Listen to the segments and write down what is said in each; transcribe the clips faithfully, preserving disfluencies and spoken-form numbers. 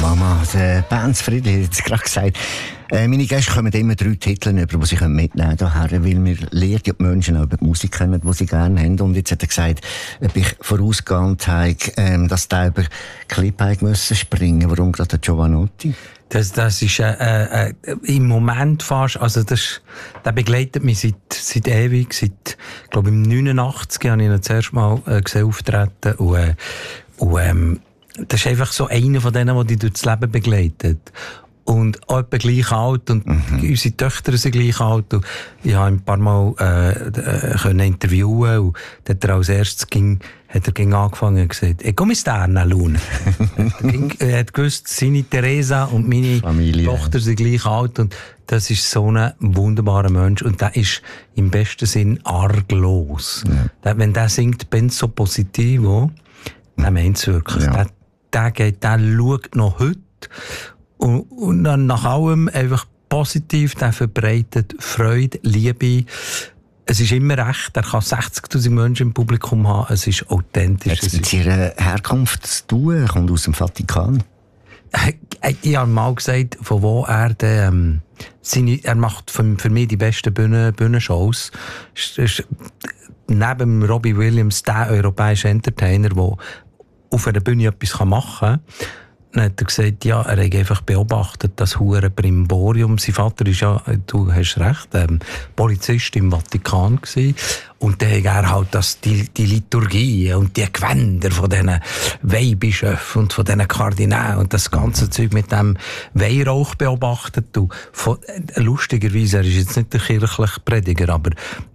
Mama, der Benz Friedli hat es gerade gesagt. Äh, meine Gäste kommen immer drei Titel über, die sie mitnehmen können, weil wir lernen ja die Menschen auch über die Musik kennen, die sie gerne haben. Und jetzt hat er gesagt, ob ich vorausgeahnt habe, ähm, dass der über Clip müssen springen. Warum gerade der Giovanotti? Das, das ist äh, äh, im Moment fast, also das, der begleitet mich seit, seit ewig, seit, ich glaube im neunundachtzig habe ich ihn das erste Mal äh, gesehen auftreten und, äh, und ähm, das ist einfach so einer von denen, der dich durch das Leben begleitet. Und auch etwa gleich alt und mhm. unsere Töchter sind gleich alt und ich habe ihn ein paar Mal äh, äh, können interviewen und dann hat er als erstes ging, hat er ging angefangen und gesagt, «E come sta Anna Luna?» Er hat gewusst, seine Theresa und meine Familie. Tochter sind gleich alt und das ist so ein wunderbarer Mensch und der ist im besten Sinn arglos. Ja. Der, wenn der singt «Penso positivo», dann meint es wirklich. Ja. Der, der geht, der schaut noch heute und, und dann nach allem einfach positiv, der verbreitet Freude, Liebe. Es ist immer recht, er kann sechzigtausend Menschen im Publikum haben, es ist authentisch. Hat es mit seiner Herkunft zu tun? Er kommt aus dem Vatikan. Ich habe mal gesagt, von wo er den, ähm, seine, er macht für, für mich die besten Bühnen, Bühnenshows. Ist, ist neben Robbie Williams der europäische Entertainer, der auf einer Bühne etwas machen kann. Dann hat er gesagt, ja, er hat einfach beobachtet, das hure Brimborium. Sein Vater ist ja, du hast recht, ähm, Polizist im Vatikan gewesen. Und dann hat er halt das, die, die Liturgie und die Gewänder von diesen Weihbischöfen und von diesen Kardinälen und das ganze Zeug mit dem Weihrauch beobachtet. Und von, lustigerweise, er ist jetzt nicht der kirchliche Prediger, aber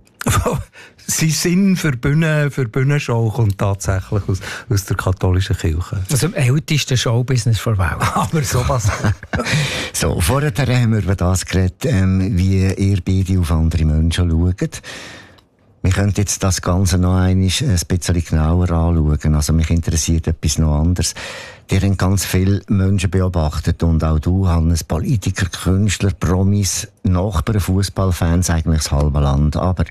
sein Sinn für Bühne, für Bühnenshow kommt tatsächlich aus, aus der katholischen Kirche. Also im ältesten Showbusiness der Welt. Aber sowas. So, vorher haben wir über das geredet, ähm, wie ihr beide auf andere Menschen schaut. Wir können jetzt das Ganze noch einmal ein bisschen genauer anschauen. Also mich interessiert etwas noch anderes. Ihr habt ganz viele Menschen beobachtet und auch du, Hannes, Politiker, Künstler, Promis, Nachbarn, Fußballfans, eigentlich das halbe Land. Aber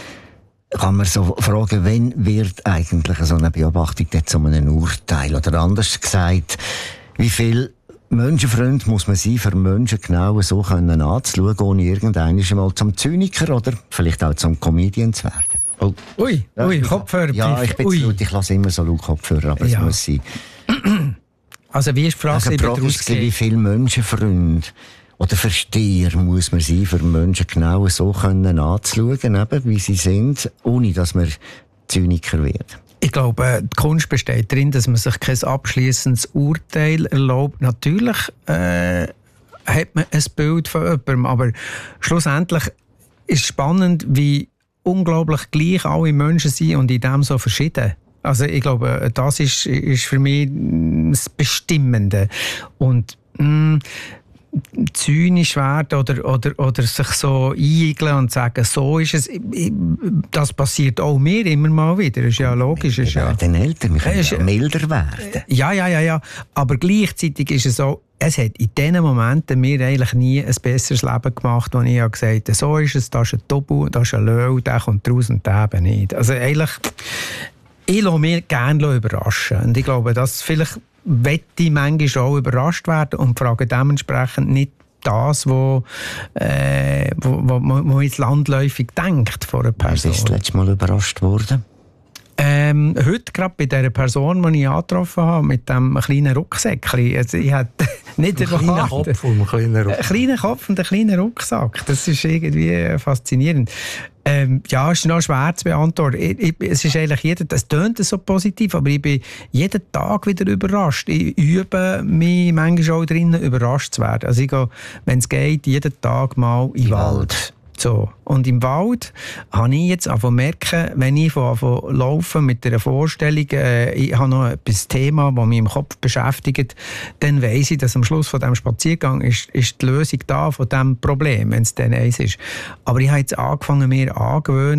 kann man so fragen, wann wird eigentlich so eine Beobachtung zu einem Urteil? Oder anders gesagt, wie viel Menschenfreund muss man sein, für Menschen genau so können anzuschauen, ohne irgendwann mal zum Zyniker oder vielleicht auch zum Comedian zu werden? Oh. Ui, ui, Kopfhörer. Ja, ich bin zu laut, ich lasse immer so laut Kopfhörer, aber ja. Es muss sein. Also wie ist die Frage, also, wie viele Menschenfreunde oder Versteher muss man sein, für Menschen genau so können anzuschauen, eben, wie sie sind, ohne dass man Zyniker wird? Ich glaube, die Kunst besteht darin, dass man sich kein abschließendes Urteil erlaubt. Natürlich äh, hat man ein Bild von jemandem, aber schlussendlich ist es spannend, wie unglaublich gleich alle Menschen sind und in dem so verschieden. Also ich glaube, das ist, ist für mich das Bestimmende. Und mh, zynisch werden oder, oder, oder sich so eigeln und sagen, so ist es, das passiert auch mir immer mal wieder. Das ist ja logisch. Wir werden ja älter, wir können ja milder werden. Ja, ja, ja, ja. Aber gleichzeitig ist es so, es hat in diesen Momenten mir eigentlich nie ein besseres Leben gemacht, wo ich gesagt habe, so ist es, da ist ein Tobu, da ist ein Löw, der kommt raus und der eben nicht. Also eigentlich, ich lasse mich gerne überraschen. Und ich glaube, dass vielleicht möchte ich manchmal auch überrascht werden und frage dementsprechend nicht das, was äh, wo, wo, wo man jetzt landläufig denkt von einer Person. Bist du das letzte Mal überrascht worden? Ähm, heute gerade bei dieser Person, die ich angetroffen habe, mit dem kleinen Rucksäckchen. Also ich hatte nicht erwartet. Ein kleiner Kopf und ein kleiner Rucksack. Ein kleiner Kopf und ein kleiner Rucksack. Das ist irgendwie faszinierend. Ähm, ja, es ist noch schwer zu beantworten. Ich, ich, es ist eigentlich jeder, das tönt so positiv, aber ich bin jeden Tag wieder überrascht. Ich übe mich manchmal auch drinnen, überrascht zu werden. Also ich gehe, wenn es geht, jeden Tag mal in den Wald. So. Und im Wald habe ich jetzt angefangen zu merken, wenn ich anfange laufen mit einer Vorstellung, äh, ich habe noch ein Thema, das mich im Kopf beschäftigt, dann weiss ich, dass am Schluss von diesem Spaziergang ist, ist die Lösung da von diesem Problem, wenn es dann eins ist. Aber ich habe jetzt angefangen, mir angewöhnen,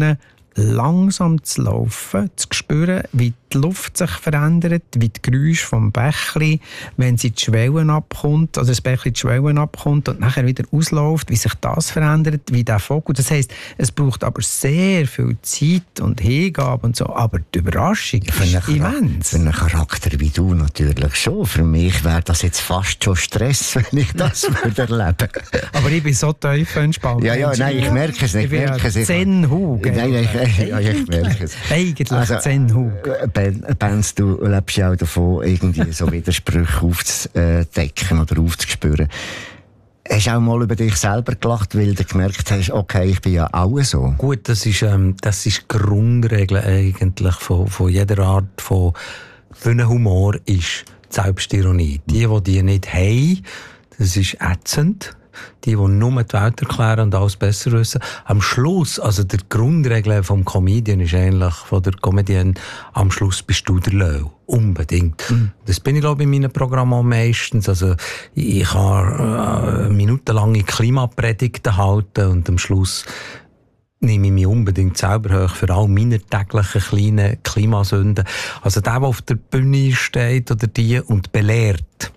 langsam zu laufen, zu spüren, wie die Luft sich verändert, wie die Geräusche vom Bächli, wenn sie die Schwellen abkommt, also das Bächli die Schwellen abkommt und nachher wieder ausläuft, wie sich das verändert, wie der Vogel. Das heisst, es braucht aber sehr viel Zeit und Hingabe und so, aber die Überraschung für ist einen immens. Für einen Charakter wie du natürlich schon. Für mich wäre das jetzt fast schon Stress, wenn ich das würde erleben. Aber ich bin so tief entspannt. Ja, ja, nein, ich merke es nicht. Ich bin merke es. Zen-Hug. Nein, nein, ich, ja, ich merke es. Eigentlich Also, Zen-Hug. Ben, Benz, du lebst ja auch davon, irgendwie so Widersprüche aufzudecken oder aufzuspüren. Hast du auch mal über dich selber gelacht, weil du gemerkt hast, okay, ich bin ja auch so? Gut, das ist, ähm, das ist die Grundregel eigentlich von, von jeder Art von für einen Humor ist die Selbstironie. Die, die die nicht haben, das ist ätzend. Die, die nur die Welt erklären und alles besser wissen. Am Schluss, also die Grundregel vom Comedian ist ähnlich von der Comedian, am Schluss bist du der Löw. Unbedingt. Mhm. Das bin ich, glaube ich, in meinen Programmen meistens. Also, ich kann äh, minutenlange Klimapredigten halten und am Schluss nehme ich mich unbedingt selber hoch für all meine täglichen kleinen Klimasünden. Also der, der auf der Bühne steht oder die und belehrt,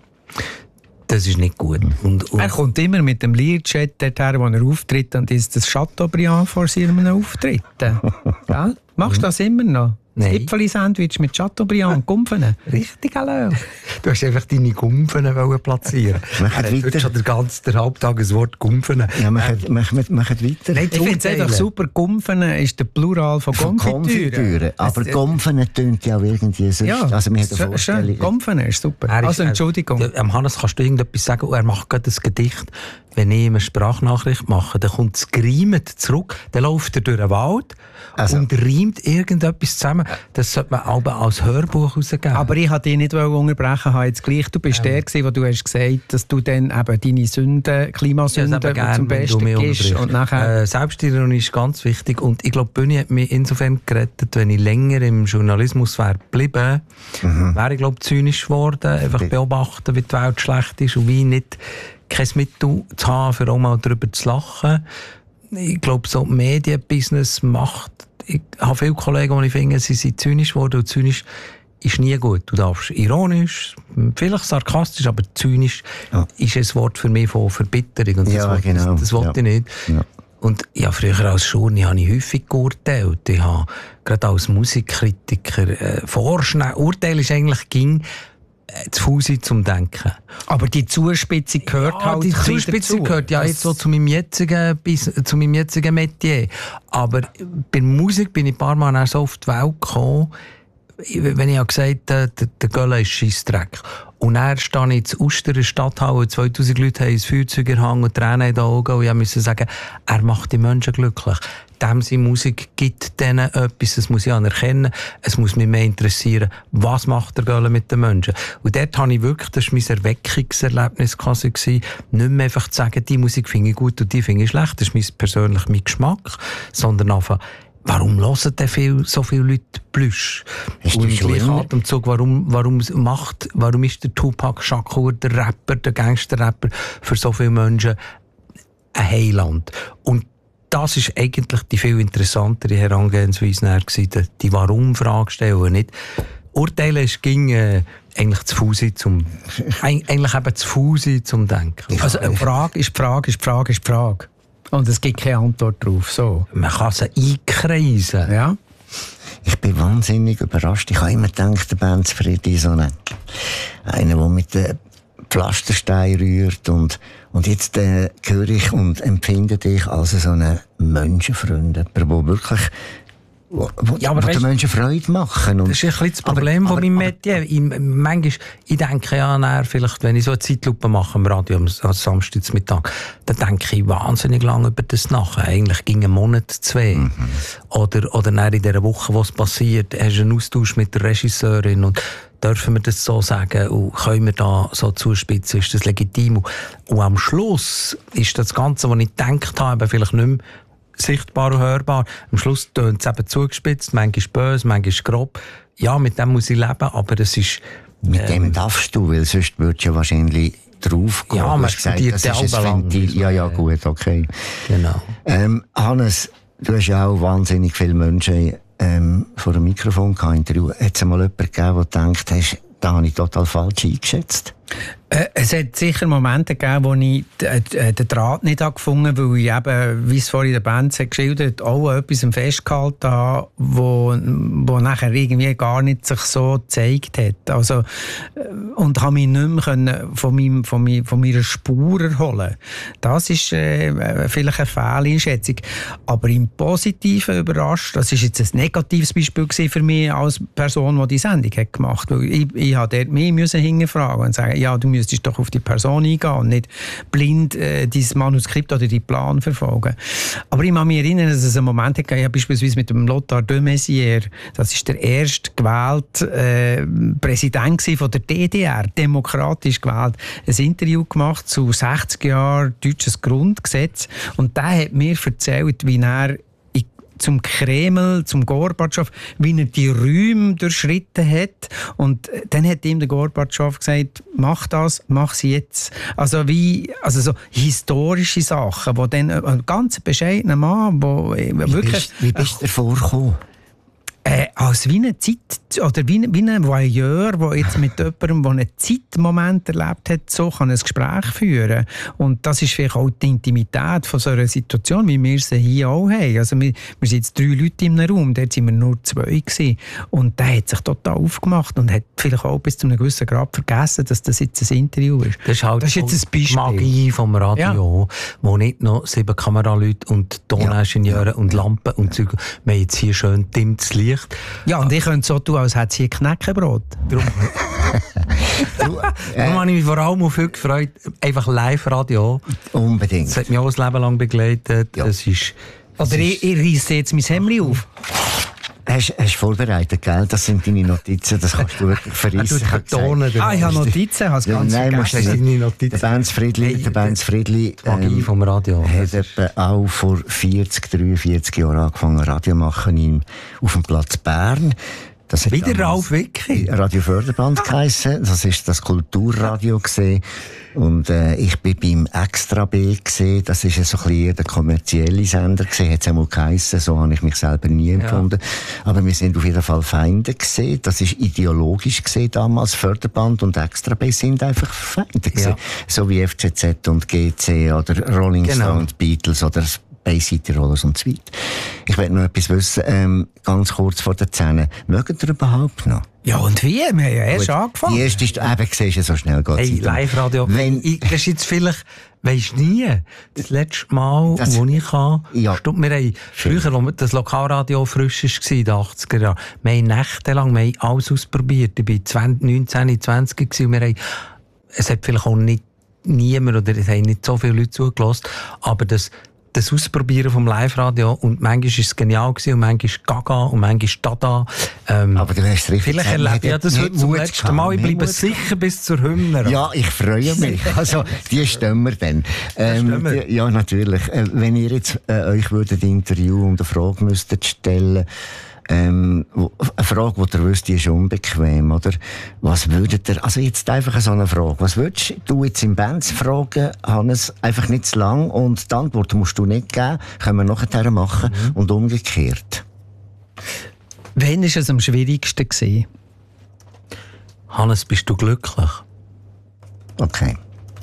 das ist nicht gut. Und, und er kommt immer mit dem Learjet dorthin, wo er auftritt, und ist das Chateaubriand vor seinem Auftritt. Gell? Machst du das immer noch? Nein. Äpfeli-Sandwich mit Chateaubriand und Gumpfen. Richtig, hallo. Du hast einfach deine Gumpfen platzieren. Er hat heute schon den ganzen Halbtag ein Wort Gumpfen. Ja, machen wir weiter. Nein, ich finde es einfach super. Gumpfen ist der Plural von, von Konfitüre. Aber es, Gumpfen tönt ja auch irgendwie sonst. Ja, also, wir haben eine Vorstellung. Gumpfen ist super. Er also, Entschuldigung. Er, er, Hannes, kannst du irgendetwas sagen? Er macht gerade ein Gedicht. Wenn ich eine Sprachnachricht mache, dann kommt es gereimt zurück, dann läuft er durch den Wald also. und reimt irgendetwas zusammen. Das sollte man auch als Hörbuch rausgeben. Aber ich wollte dich nicht unterbrechen, habe jetzt gleich. Du bist ähm. der gewesen, wo du hast gesagt, dass du dann eben deine Sünden, Klimasünden ja, zum Besten gibst. Und nachher äh, Selbstironie ist ganz wichtig. Und ich glaube, die Bühne hat mich insofern gerettet, wenn ich länger im Journalismus wäre geblieben, mhm. wäre ich, glaube ich, zynisch geworden. Einfach okay. beobachten, wie die Welt schlecht ist und wie nicht kein Mittel zu haben, für auch mal darüber zu lachen. Ich glaube, so Medienbusiness macht... Ich habe viele Kollegen, die ich finde, sie sind zynisch geworden, und zynisch ist nie gut. Du darfst ironisch, vielleicht sarkastisch, aber zynisch ja. ist ein Wort für mich von Verbitterung. Und das ja, wollte, genau. das, das wollte ja. ich nicht. Ja. Und ja, früher als Journey habe ich häufig geurteilt. Ich habe gerade als Musikkritiker äh, vorschnell... Urteil ist eigentlich ging zu faul sein zum Denken. Aber die Zuspitzung gehört ja, halt die Zuspitzung dazu. Gehört ja das jetzt so zu meinem jetzigen, zu meinem jetzigen Metier. Aber bei Musik bin ich ein paar Mal so auf die Welt gekommen, wenn ich gesagt habe, der, der Gölle ist Scheissdreck. Und dann stehe ich in Uster Stadthalle, zweitausend Leute haben ein Feuerzeug gehangen und Tränen in den Augen, und ich musste sagen, er macht die Menschen glücklich. Dem seine Musik gibt denen etwas, das muss ich anerkennen. Es muss mich mehr interessieren, was macht der Gölle mit den Menschen. Und dort habe ich wirklich, das war mein Erweckungserlebnis, nicht mehr einfach zu sagen, die Musik finde ich gut und die finde ich schlecht, das ist mein persönlich mein Geschmack, sondern einfach, warum hören denn viel, so viele Leute Plüsch? Und im gleichen Atemzug, warum, warum, macht, warum ist der Tupac Shakur, der Rapper, der Gangster-Rapper, für so viele Menschen ein Heiland? Und das ist eigentlich die viel interessantere Herangehensweise, die Warum-Frage stellen und nicht. Urteilen ist ging, äh, eigentlich zu faul sein zum, eigentlich eben zu faul sein zum Denken. Also eine Frage ist die Frage, ist die Frage, ist die Frage. Und es gibt keine Antwort darauf. So. Man kann sie einkreisen. Ja. Ich bin wahnsinnig überrascht. Ich habe immer gedacht, der Benz Friedi ist so eine, einer, der mit den Pflasterstein rührt. Und, und jetzt äh, höre ich und empfinde dich als so einen Menschenfreund. Jemand, der wirklich wo, wo, ja, aber wo weißt, den Menschen Freude machen. Und, das ist ein bisschen das Problem aber, von meinem Metier. Ich, manchmal, ich denke ja, nach, vielleicht, wenn ich so eine Zeitlupe mache im Radio am, am Samstagmittag, dann denke ich wahnsinnig lange über das nach. Eigentlich ging ein Monat, zwei. Mhm. Oder, oder nach in dieser Woche, was passiert, hast du einen Austausch mit der Regisseurin und dürfen wir das so sagen und können wir da so zuspitzen, ist das legitim? Und am Schluss ist das Ganze, was ich gedacht habe, vielleicht nicht mehr sichtbar und hörbar. Am Schluss tönt es eben zugespitzt, manchmal böse, manchmal grob. Ja, mit dem muss ich leben, aber es ist... Mit ähm, dem darfst du, weil sonst würdest du ja wahrscheinlich drauf gehen. Ja, man studiert das ist ein Ventil. Ja, ja, gut, okay. Genau. Ähm, Hannes, du hast ja auch wahnsinnig viele Menschen ähm, vor dem Mikrofon gehabt, Interview. Hat es mal jemanden gegeben, der denkt, hast, da habe ich total falsch eingeschätzt? Äh, es hat sicher Momente gegeben, wo ich den Draht nicht gefunden habe, weil ich eben, wie es vorhin der Band hat geschildert, auch etwas festgehalten habe, wo, wo nachher irgendwie gar nicht sich so gezeigt hat. Also, und habe mich nicht mehr können von, meinem, von, meiner, von meiner Spur erholen. Das ist äh, vielleicht eine Fehleinschätzung. Aber im Positiven überrascht, das ist jetzt ein negatives Beispiel für mich als Person, die die Sendung hat gemacht hat. Ich, ich habe dort mehr müssen hinterfragen und sagen, ja, du müsstest doch auf die Person eingehen und nicht blind äh, dein Manuskript oder deinen Plan verfolgen. Aber ich kann mich erinnern, dass es einen Moment gab, ja, beispielsweise mit dem Lothar de Maizière, das ist der erste gewählte äh, Präsident von der D D R, demokratisch gewählt, ein Interview gemacht zu sechzig Jahren deutsches Grundgesetz und der hat mir erzählt, wie er zum Kreml, zum Gorbatschow, wie er die Räume durchschritten hat. Und dann hat ihm der Gorbatschow gesagt, mach das, mach sie jetzt. Also wie, also so historische Sachen, wo dann ein ganz bescheidener Mann, wo wie wirklich... Bist, wie bist du davor gekommen? Äh, als wie eine Zeit, oder wie, wie ein Voyeur, der jetzt mit jemandem, der einen Zeitmoment erlebt hat, so kann ein Gespräch führen. Und das ist vielleicht auch die Intimität von so einer Situation, wie wir sie hier auch haben. Also wir, wir sind jetzt drei Leute in einem Raum, dort waren wir nur zwei gewesen. Und der hat sich total aufgemacht und hat vielleicht auch bis zu einem gewissen Grad vergessen, dass das jetzt ein Interview ist. Das ist halt das ist jetzt ein Beispiel. Die Magie vom Radio, ja. Wo nicht noch sieben Kameraleute und Toningenieure ja. und Lampen und Zeug. Wir haben jetzt hier schön dimmtes Licht. Ja, und ich könnte so tun, als hätte es hier Knäckebrot. Darum, Darum äh, habe ich mich vor allem auf heute gefreut. Einfach Live-Radio. Unbedingt. Das hat mich auch ein Leben lang begleitet. Ja. Es ist, es Oder ist, ich, ich reisse jetzt mein Hemd auf. Hast du vorbereitet, gell? Das sind deine Notizen, das kannst du wirklich verreissen. Ich habe ah, ich habe Notizen, habe es ganz ja, nein, vergessen. Notizen. Der Benz Friedli, der Benz Friedli ähm, vom Radio. hat etwa auch vor vierzig, dreiundvierzig Jahren angefangen, Radio zu machen in, auf dem Platz Bern. Das Wieder Ralf Wicki? Radio Förderband geheissen. Das war das Kulturradio gesehen. Und äh, ich bin beim Extra B gesehen. Das ist so ein bisschen der kommerzielle Sender gesehen. Hat es einmal geheissen. So habe ich mich selber nie empfunden. Ja. Aber wir sind auf jeden Fall Feinde gesehen. Das ist ideologisch gesehen damals. Förderband und Extra B sind einfach Feinde gesehen. Ja. So wie F Z Z und G C oder Rolling genau. Stones, Beatles oder Bay City Rollers und so weiter. Ich will noch etwas wissen, ähm, ganz kurz vor der Zähne. Mögt ihr überhaupt noch? Ja, und wie? Wir haben ja erst Gut. angefangen. Die erste ist, eben, siehst du, so schnell geht es. Hey, Live-Radio. Wenn ich, das ist jetzt vielleicht, weisst du nie, das letzte Mal, das, wo ich kann, ja. Stimmt, wir haben früher, als das Lokalradio frisch war, in den achtziger Jahren, wir haben nächtelang, wir haben alles ausprobiert. Ich war neunzehn, zwanzig und wir haben, es hat vielleicht auch nicht niemand, oder es haben nicht so viele Leute zugelassen, aber das, das Ausprobieren vom Live-Radio und manchmal war es genial gewesen, und manchmal Gaga und manchmal Dada. Ähm, aber du hast richtig Vielleicht erlebe ich das heute zum letzten Mal. Ich bleibe sicher bis zur Hymne. Ja, ich freue mich. Also, die stimmen wir dann. Ähm, die, ja, natürlich. Äh, wenn ihr jetzt äh, euch würdet Interview und eine Frage müsstet stellen, Ähm, eine Frage, die ihr wisst, die ist unbequem, oder? Was würdet ihr, also jetzt einfach so eine Frage, was würdest du jetzt im Benz fragen, Hannes, einfach nicht zu lang, und die Antwort musst du nicht geben, können wir nachher machen, mhm. und umgekehrt. Wann war es am schwierigsten gewesen? Hannes, bist du glücklich? Okay.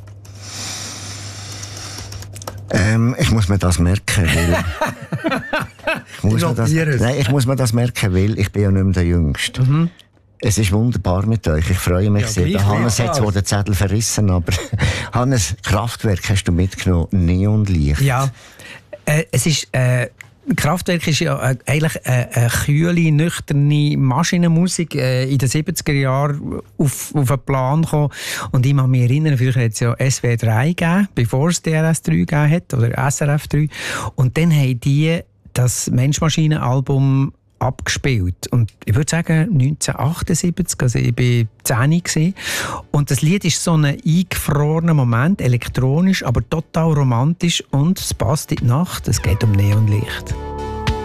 Ähm, ich muss mir das merken, weil... ich, muss mir das, nein, ich muss mir das merken, weil ich bin ja nicht mehr der Jüngste. Mhm. Es ist wunderbar mit euch, ich freue mich ja, sehr. Der Hannes hat zwar den Zettel verrissen, aber Hannes, Kraftwerk hast du mitgenommen, Neonlicht. Ja, äh, es ist... Äh Kraftwerk ist ja eigentlich eine kühle, nüchterne Maschinenmusik äh, in den siebziger Jahren auf, auf einen Plan gekommen. Und ich kann mich erinnern, früher hat es ja S W drei gegeben, bevor es D R S drei gegeben hat, oder S R F drei. Und dann haben die das Mensch-Maschinen-Album abgespielt. Und ich würde sagen, neunzehnhundertachtundsiebzig, also ich war zehn gewesen. Und das Lied ist so ein eingefrorener Moment, elektronisch, aber total romantisch, und es passt in die Nacht, es geht um Neonlicht.